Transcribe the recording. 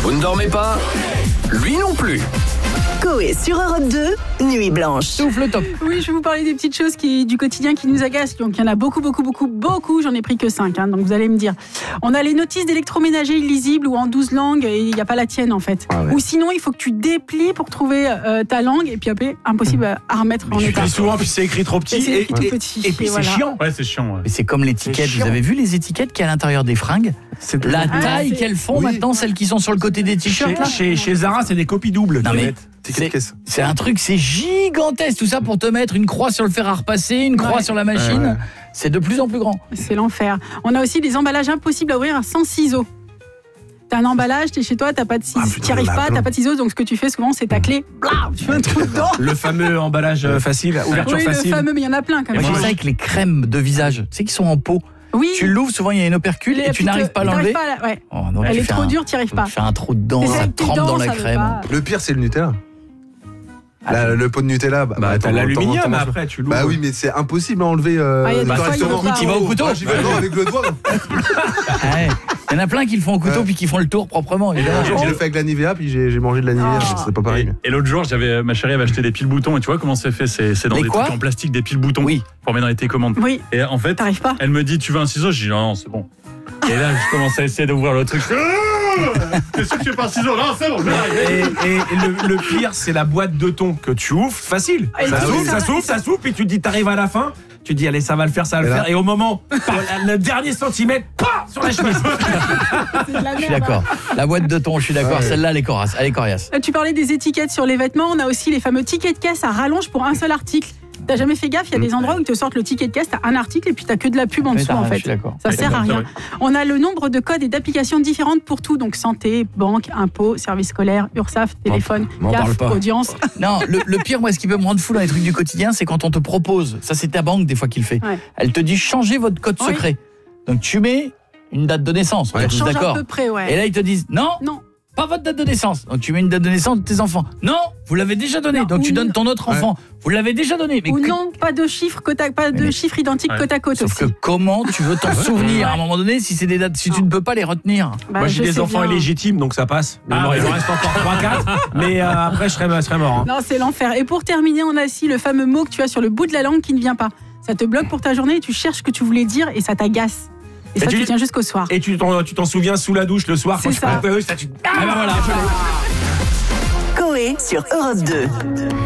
Vous ne dormez pas ? Lui non plus. Coé sur Europe 2, Nuit Blanche. Souffle top. Oui, je vais vous parler des petites choses du quotidien qui nous agacent. Donc, il y en a beaucoup. J'en ai pris que 5. Donc, vous allez me dire. On a les notices d'électroménager illisibles ou en 12 langues et il n'y a pas la tienne, en fait. Ah ouais. Ou sinon, il faut que tu déplies pour trouver ta langue et puis après, impossible à remettre en état. Et souvent, puis c'est écrit trop petit. C'est écrit tout petit. Et puis Et c'est voilà. chiant. Ouais, c'est chiant. Ouais. Mais c'est comme l'étiquette. C'est chiant. Vous avez vu les étiquettes qu'il y a à l'intérieur des fringues ? La taille qu'elles font maintenant, celles qui sont sur le côté des t-shirts. là. Chez Zara, c'est des copies doubles. Non, mais c'est un truc, c'est gigantesque tout ça pour te mettre une croix sur le fer à repasser, une croix sur la machine. Ouais. C'est de plus en plus grand. C'est l'enfer. On a aussi des emballages impossibles à ouvrir sans ciseaux. T'as un emballage, t'es chez toi, t'as pas de ciseaux, putain, t'y arrives il y en a pas, plein. t'as pas de ciseaux, donc ce que tu fais souvent, c'est ta clé, blah, tu fais un trou dedans. Le fameux emballage facile, ouverture Oui, facile. le fameux, mais il y en a plein quand Moi, même. j'ai ça avec les crèmes de visage, tu sais, qui sont en pot. Oui. Tu l'ouvres, souvent il y a une opercule et tu n'arrives pas à l'enlever. Ouais. Oh, donc Elle tu est fais trop un- dure, t'y arrives pas. Tu fais un trou dedans, T'essaies ça avec tes trempe dents, dans la ça veut crème. pas. Le pire, c'est le Nutella. Le pot de Nutella. T'as l'aluminium après, tu l'ouvres. Bah oui, mais c'est impossible à enlever Il y a des fois, correctement. il y en a pas. Tu vas au couteau. Moi, j'y vais avec le doigt. Ouais. Il y en a plein qui le font au couteau puis qui font le tour proprement. évidemment. Un jour, je l'ai fait avec la Nivea, puis j'ai mangé de la Nivea. C'est pas pareil. Et l'autre jour, ma chérie avait acheté des piles boutons et tu vois comment c'est fait, c'est dans Les des quoi trucs en plastique, des piles boutons Oui. pour mettre dans les télécommandes. Oui. Et en fait, T'arrives pas. elle me dit tu veux un ciseau, je dis non, c'est bon. Et là, je commence à essayer d'ouvrir le truc. T'es sûr que tu veux pas un ciseau ? Non, c'est bon, je vais arriver. Et le pire, c'est la boîte de thon que tu ouvres, facile. Et Ça puis, s'ouvre, puis tu te dis, t'arrives à la fin, tu te dis, allez, ça va le faire, ça va le Et là faire. Et au moment, le dernier centimètre, sur la chemise. C'est de la Je suis merde. d'accord. La boîte de thon, je suis d'accord. Celle-là, elle est coriace. Tu parlais des étiquettes sur les vêtements, on a aussi les fameux tickets de caisse à rallonge pour un seul article. T'as jamais fait gaffe, il y a des endroits où ils te sortent le ticket de caisse, t'as un article et puis t'as que de la pub en Mais dessous t'as en raison, fait. je suis d'accord. Ça sert à c'est rien. vrai. On a le nombre de codes et d'applications différentes pour tout, donc santé, banque, impôts, services scolaires, URSSAF, téléphone, m'en parle CAF, pas. audience. Non, le pire, moi, ce qui peut me rendre fou dans les trucs du quotidien, c'est quand on te propose, ça c'est ta banque des fois qui le fait, Ouais. elle te dit changez votre code Oui. secret. Donc tu mets une date de naissance, on est tous Change à d'accord. peu près, ouais. Et là ils te disent non, Non. pas votre date de naissance. Donc tu mets une date de naissance de tes enfants. Non, vous l'avez déjà donné. Non, Donc tu ou donnes ton autre enfant. Vous l'avez déjà donné. Mais Ou non, pas de chiffres chiffres identiques Ouais. côte à côte Sauf aussi. que comment tu veux t'en souvenir à un moment donné si c'est des dates, si tu ne peux pas les retenir. Bah, Moi, j'ai je des sais enfants bien. illégitimes, donc ça passe. Mais bon, il en reste encore 3-4. Mais après, je serais mort. hein. Non, c'est l'enfer. Et pour terminer, on a aussi le fameux mot que tu as sur le bout de la langue qui ne vient pas. Ça te bloque pour ta journée et tu cherches ce que tu voulais dire et ça t'agace. Et ça, tu- tu tiens jusqu'au soir. Et tu t'en souviens sous la douche le soir quand C'est tu ça. fais ça, tu... Ah ben voilà. Coé sur Europe 2.